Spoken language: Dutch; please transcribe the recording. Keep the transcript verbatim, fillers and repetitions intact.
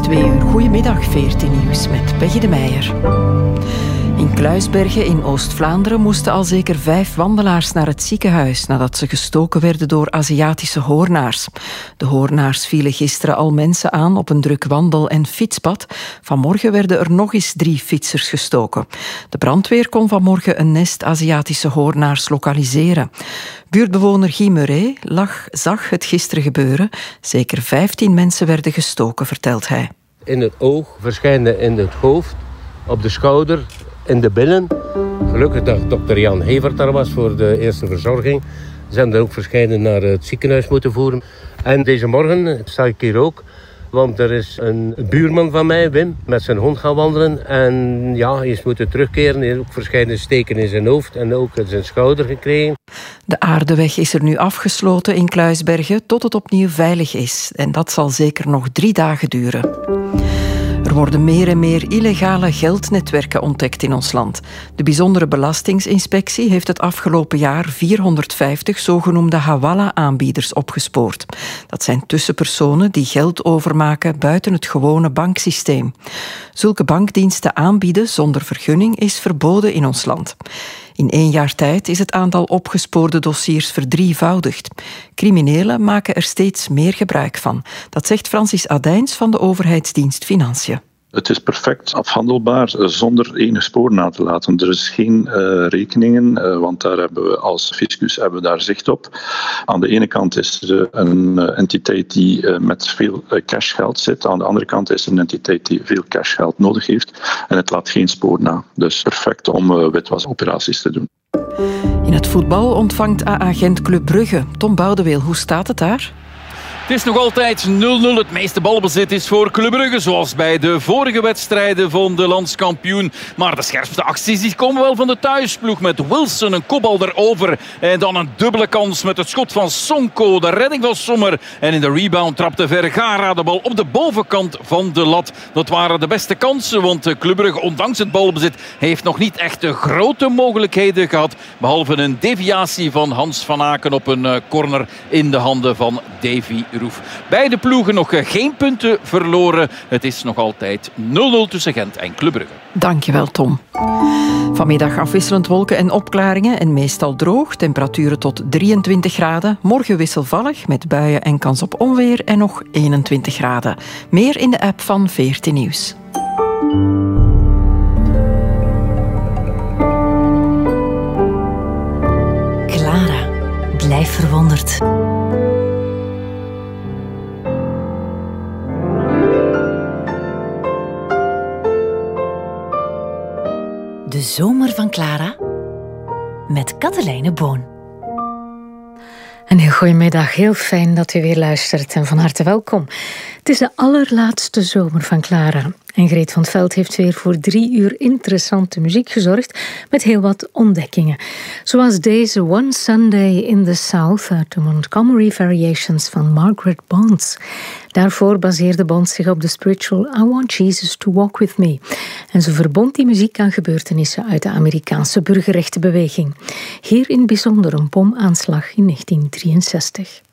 Twee uur. Goedemiddag, veertien Nieuws met Peggy de Meijer. In Kluisbergen in Oost-Vlaanderen moesten al zeker vijf wandelaars naar het ziekenhuis nadat ze gestoken werden door Aziatische hoornaars. De hoornaars vielen gisteren al mensen aan op een druk wandel- en fietspad. Vanmorgen werden er nog eens drie fietsers gestoken. De brandweer kon vanmorgen een nest Aziatische hoornaars lokaliseren. Buurtbewoner Guy Murray lag, zag het gisteren gebeuren. Zeker vijftien mensen werden gestoken, vertelt hij. In het oog, verschijnen in het hoofd, op de schouder, in de billen. Gelukkig dat dokter Jan Hevert daar was voor de eerste verzorging. Ze hebben er ook verschijnen naar het ziekenhuis moeten voeren. En deze morgen sta ik hier ook, want er is een buurman van mij, Wim, met zijn hond gaan wandelen. En ja, hij is moeten terugkeren. Hij heeft ook verschillende steken in zijn hoofd en ook in zijn schouder gekregen. De aardeweg is er nu afgesloten in Kluisbergen tot het opnieuw veilig is. En dat zal zeker nog drie dagen duren. Er worden meer en meer illegale geldnetwerken ontdekt in ons land. De bijzondere belastingsinspectie heeft het afgelopen jaar vierhonderdvijftig zogenoemde hawala-aanbieders opgespoord. Dat zijn tussenpersonen die geld overmaken buiten het gewone banksysteem. Zulke bankdiensten aanbieden zonder vergunning is verboden in ons land. In één jaar tijd is het aantal opgespoorde dossiers verdrievoudigd. Criminelen maken er steeds meer gebruik van. Dat zegt Francis Adijns van de overheidsdienst Financiën. Het is perfect afhandelbaar zonder enige spoor na te laten. Er is geen uh, rekeningen, uh, want daar hebben we als fiscus hebben we daar zicht op. Aan de ene kant is er een uh, entiteit die uh, met veel uh, cashgeld zit. Aan de andere kant is er een entiteit die veel cashgeld nodig heeft. En het laat geen spoor na. Dus perfect om uh, witwasoperaties te doen. In het voetbal ontvangt A A Gent Club Brugge. Tom Boudeweel, hoe staat het daar? Het is nog altijd nul nul. Het meeste balbezit is voor Club Brugge, zoals bij de vorige wedstrijden van de landskampioen. Maar de scherpste acties die komen wel van de thuisploeg met Wilson, een kopbal erover. En dan een dubbele kans met het schot van Sonko, de redding van Sommer. En in de rebound trapte Vergara de bal op de bovenkant van de lat. Dat waren de beste kansen, want Club Brugge, ondanks het balbezit, heeft nog niet echt de grote mogelijkheden gehad. Behalve een deviatie van Hans van Aken op een corner in de handen van Davy Roef. Beide ploegen nog geen punten verloren. Het is nog altijd nul nul tussen Gent en Club Brugge. Dankjewel, Tom. Vanmiddag afwisselend wolken en opklaringen en meestal droog. Temperaturen tot drieëntwintig graden. Morgen wisselvallig met buien en kans op onweer en nog eenentwintig graden. Meer in de app van veertien Nieuws. Clara, blijf verwonderd. De zomer van Clara met Katelijne Boon. Een heel goedemiddag, heel fijn dat u weer luistert en van harte welkom. Het is de allerlaatste zomer van Clara. En Greet van 't Veld heeft weer voor drie uur interessante muziek gezorgd met heel wat ontdekkingen. Zoals deze One Sunday in the South uit de Montgomery Variations van Margaret Bonds. Daarvoor baseerde Bonds zich op de spiritual I Want Jesus to Walk With Me. En ze verbond die muziek aan gebeurtenissen uit de Amerikaanse burgerrechtenbeweging. Hier in het bijzonder een bomaanslag in negentien drieënzestig.